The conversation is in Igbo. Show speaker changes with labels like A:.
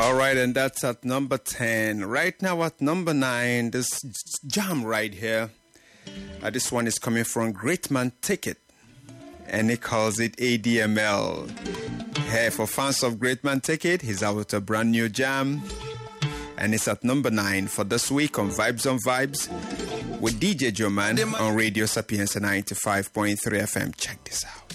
A: All right, and that's at number 10. Right now at number 9, this jam right here. This one is coming from Great Man Ticket, and he calls it ADML. Hey, for fans of Great Man Ticket, he's out with a brand new jam, and it's at number 9 for this week on Vibes on Vibes with DJ Joe Man on Radio Sapienza 95.3 FM. Check this out.